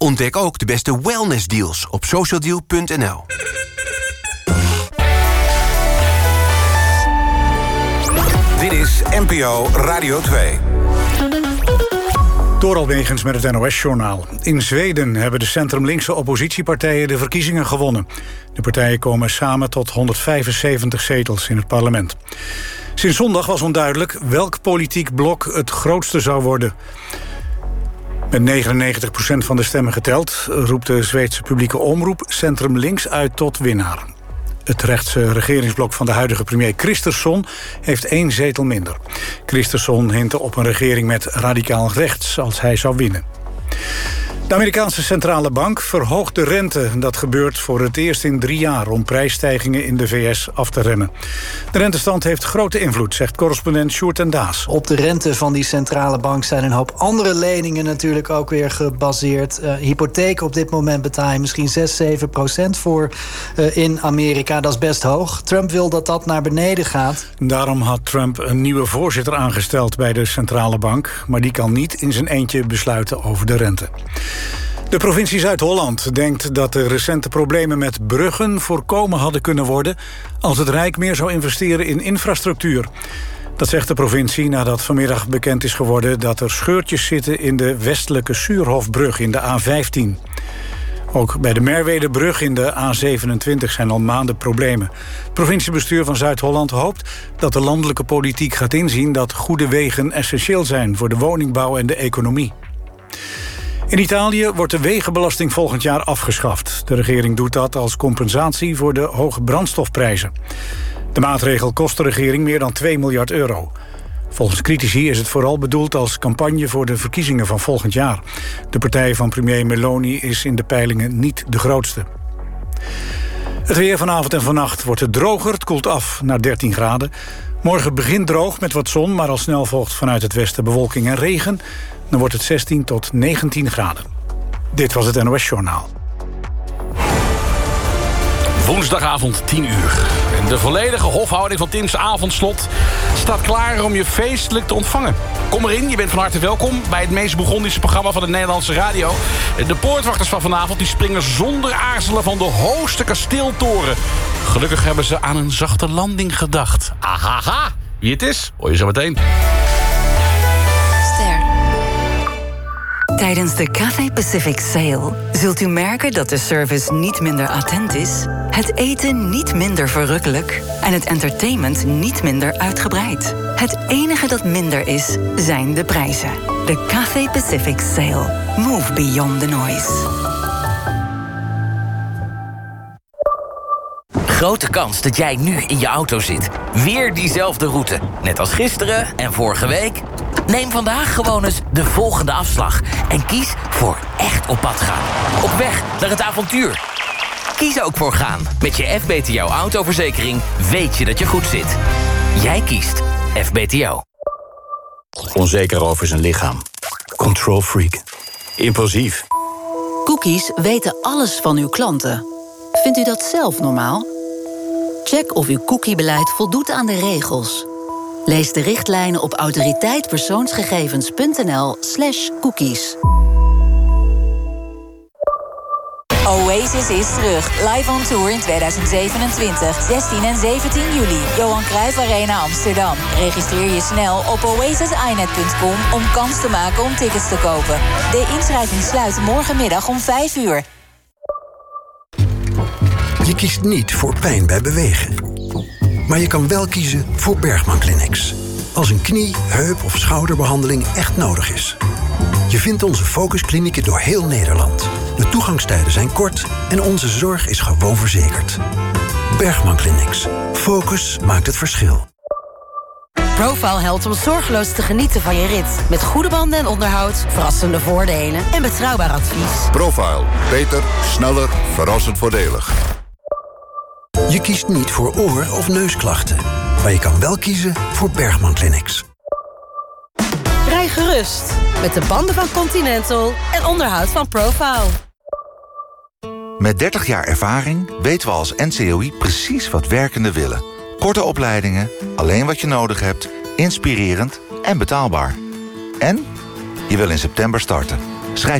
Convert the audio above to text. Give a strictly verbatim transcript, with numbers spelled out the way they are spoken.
Ontdek ook de beste wellnessdeals op socialdeal punt n l. Dit is N P O Radio twee. Door Alwegens met het N O S-journaal. In Zweden hebben de centrum-linkse oppositiepartijen de verkiezingen gewonnen. De partijen komen samen tot honderdvijfenzeventig zetels in het parlement. Sinds zondag was onduidelijk welk politiek blok het grootste zou worden. Met negenennegentig procent van de stemmen geteld roept de Zweedse publieke omroep Centrum Links uit tot winnaar. Het rechtse regeringsblok van de huidige premier Kristersson heeft één zetel minder. Kristersson hintte op een regering met radicaal rechts als hij zou winnen. De Amerikaanse centrale bank verhoogt de rente. Dat gebeurt voor het eerst in drie jaar om prijsstijgingen in de V S af te remmen. De rentestand heeft grote invloed, zegt correspondent Sjoerd en Daas. Op de rente van die centrale bank zijn een hoop andere leningen natuurlijk ook weer gebaseerd. Uh, hypotheken op dit moment betaal je misschien zes, zeven procent voor uh, in Amerika. Dat is best hoog. Trump wil dat dat naar beneden gaat. Daarom had Trump een nieuwe voorzitter aangesteld bij de centrale bank. Maar die kan niet in zijn eentje besluiten over de rente. De provincie Zuid-Holland denkt dat de recente problemen met bruggen voorkomen hadden kunnen worden als het Rijk meer zou investeren in infrastructuur. Dat zegt de provincie nadat vanmiddag bekend is geworden dat er scheurtjes zitten in de westelijke Suurhofbrug in de A vijftien. Ook bij de Merwedebrug in de A zevenentwintig zijn al maanden problemen. Het provinciebestuur van Zuid-Holland hoopt dat de landelijke politiek gaat inzien dat goede wegen essentieel zijn voor de woningbouw en de economie. In Italië wordt de wegenbelasting volgend jaar afgeschaft. De regering doet dat als compensatie voor de hoge brandstofprijzen. De maatregel kost de regering meer dan twee miljard euro. Volgens critici is het vooral bedoeld als campagne voor de verkiezingen van volgend jaar. De partij van premier Meloni is in de peilingen niet de grootste. Het weer vanavond en vannacht wordt het droger. Het koelt af naar dertien graden. Morgen begint droog met wat zon, maar al snel volgt vanuit het westen bewolking en regen. Dan wordt het zestien tot negentien graden. Dit was het N O S-journaal. Woensdagavond tien uur. En de volledige hofhouding van Tim's avondslot staat klaar om je feestelijk te ontvangen. Kom erin, je bent van harte welkom bij het meest Bourgondische programma van de Nederlandse radio. De poortwachters van vanavond die springen zonder aarzelen van de hoogste kasteeltoren. Gelukkig hebben ze aan een zachte landing gedacht. Ahaha, wie het is, hoor je zo meteen. Tijdens de Cathay Pacific Sale zult u merken dat de service niet minder attent is, het eten niet minder verrukkelijk en het entertainment niet minder uitgebreid. Het enige dat minder is, zijn de prijzen. De Cathay Pacific Sale. Move beyond the noise. Grote kans dat jij nu in je auto zit. Weer diezelfde route. Net als gisteren en vorige week. Neem vandaag gewoon eens de volgende afslag. En kies voor echt op pad gaan. Op weg naar het avontuur. Kies ook voor gaan. Met je F B T O autoverzekering weet je dat je goed zit. Jij kiest F B T O. Onzeker over zijn lichaam. Control freak. Impulsief. Cookies weten alles van uw klanten. Vindt u dat zelf normaal? Check of uw cookiebeleid voldoet aan de regels. Lees de richtlijnen op autoriteitpersoonsgegevens.nl slash cookies. Oasis is terug. Live on tour in tweeduizend zevenentwintig. zestien en zeventien juli. Johan Cruijff Arena Amsterdam. Registreer je snel op oasis i net punt com om kans te maken om tickets te kopen. De inschrijving sluit morgenmiddag om vijf uur. Je kiest niet voor pijn bij bewegen. Maar je kan wel kiezen voor Bergman Clinics. Als een knie, heup of schouderbehandeling echt nodig is. Je vindt onze focusklinieken door heel Nederland. De toegangstijden zijn kort en onze zorg is gewoon verzekerd. Bergman Clinics. Focus maakt het verschil. Profile helpt om zorgeloos te genieten van je rit. Met goede banden en onderhoud, verrassende voordelen en betrouwbaar advies. Profile. Beter, sneller, verrassend voordelig. Je kiest niet voor oor- of neusklachten. Maar je kan wel kiezen voor Bergman Clinics. Rij gerust met de banden van Continental en onderhoud van Profile. Met dertig jaar ervaring weten we als N C O I precies wat werkenden willen. Korte opleidingen, alleen wat je nodig hebt, inspirerend en betaalbaar. En je wil in september starten.